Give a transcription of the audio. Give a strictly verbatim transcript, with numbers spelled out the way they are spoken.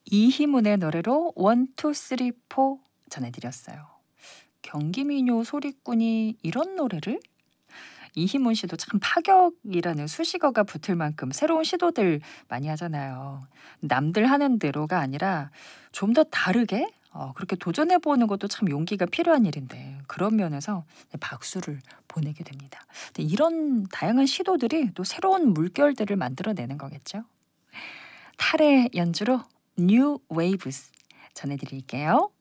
이희문의 노래로 원, 투, 쓰리, 포 전해드렸어요. 경기민요 소리꾼이 이런 노래를? 이희문 씨도 참 파격이라는 수식어가 붙을 만큼 새로운 시도들 많이 하잖아요. 남들 하는 대로가 아니라 좀 더 다르게 어 그렇게 도전해 보는 것도 참 용기가 필요한 일인데 그런 면에서 네 박수를 보내게 됩니다. 근데 이런 다양한 시도들이 또 새로운 물결들을 만들어내는 거겠죠. 탈의 연주로 New Waves 전해드릴게요.